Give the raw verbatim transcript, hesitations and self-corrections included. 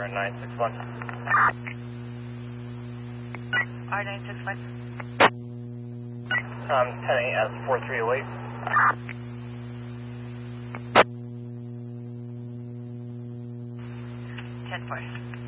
R nine six one. R nine six one. Um, ten eight S four three oh eight. ten four.